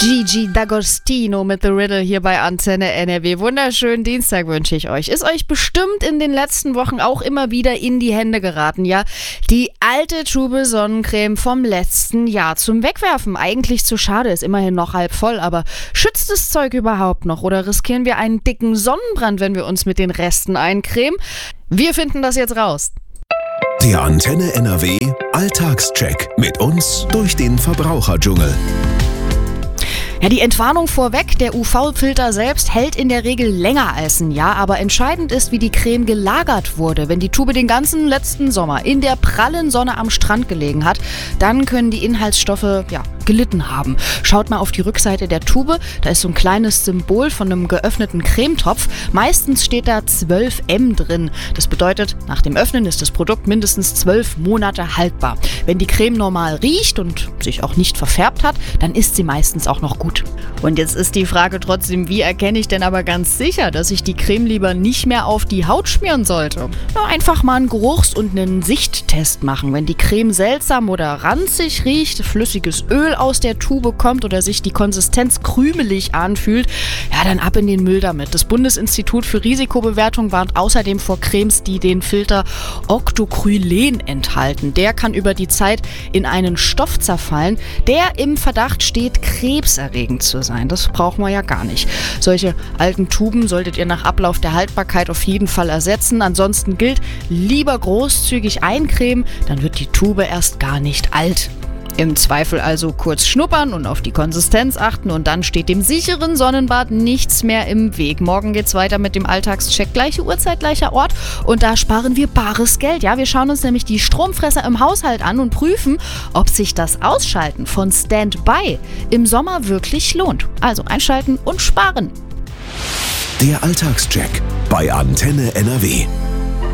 Gigi D'Agostino mit The Riddle hier bei Antenne NRW. Wunderschönen Dienstag wünsche ich euch. Ist euch bestimmt in den letzten Wochen auch immer wieder in die Hände geraten, ja? Die alte Tube Sonnencreme vom letzten Jahr zum Wegwerfen. Eigentlich zu schade, ist immerhin noch halb voll, aber schützt das Zeug überhaupt noch? Oder riskieren wir einen dicken Sonnenbrand, wenn wir uns mit den Resten eincremen? Wir finden das jetzt raus. Der Antenne NRW Alltagscheck mit uns durch den Verbraucherdschungel. Ja, die Entwarnung vorweg, der UV-Filter selbst hält in der Regel länger als ein Jahr, aber entscheidend ist, wie die Creme gelagert wurde. Wenn die Tube den ganzen letzten Sommer in der prallen Sonne am Strand gelegen hat, dann können die Inhaltsstoffe, gelitten haben. Schaut mal auf die Rückseite der Tube, da ist so ein kleines Symbol von einem geöffneten Cremetopf. Meistens steht da 12M drin. Das bedeutet, nach dem Öffnen ist das Produkt mindestens 12 Monate haltbar. Wenn die Creme normal riecht und sich auch nicht verfärbt hat, dann ist sie meistens auch noch gut. Und jetzt ist die Frage trotzdem, wie erkenne ich denn aber ganz sicher, dass ich die Creme lieber nicht mehr auf die Haut schmieren sollte? Na, einfach mal einen Geruchs- und einen Sichttest machen. Wenn die Creme seltsam oder ranzig riecht, flüssiges Öl aus der Tube kommt oder sich die Konsistenz krümelig anfühlt, dann ab in den Müll damit. Das Bundesinstitut für Risikobewertung warnt außerdem vor Cremes, die den Filter Octocrylen enthalten. Der kann über die Zeit in einen Stoff zerfallen, der im Verdacht steht, krebserregend zu sein. Das brauchen wir ja gar nicht. Solche alten Tuben solltet ihr nach Ablauf der Haltbarkeit auf jeden Fall ersetzen. Ansonsten gilt, lieber großzügig eincremen, dann wird die Tube erst gar nicht alt. Im Zweifel also kurz schnuppern und auf die Konsistenz achten und dann steht dem sicheren Sonnenbad nichts mehr im Weg. Morgen geht's weiter mit dem Alltagscheck. Gleiche Uhrzeit, gleicher Ort und da sparen wir bares Geld. Ja, wir schauen uns nämlich die Stromfresser im Haushalt an und prüfen, ob sich das Ausschalten von Standby im Sommer wirklich lohnt. Also einschalten und sparen. Der Alltagscheck bei Antenne NRW.